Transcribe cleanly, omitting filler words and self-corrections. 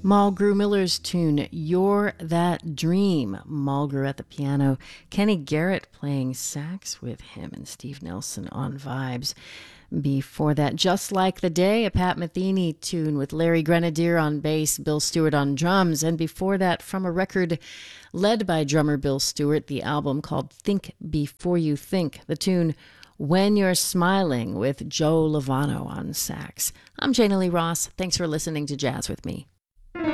Mulgrew Miller's tune, You're That Dream. Mulgrew at the piano, Kenny Garrett playing sax with him, and Steve Nelson on vibes. Before that, Just Like the Day, a Pat Metheny tune with Larry Grenadier on bass, Bill Stewart on drums. And before that, from a record led by drummer Bill Stewart, the album called Think Before You Think, the tune When You're Smiling with Joe Lovano on sax. I'm Jana Lee Ross. Thanks for listening to Jazz with Me.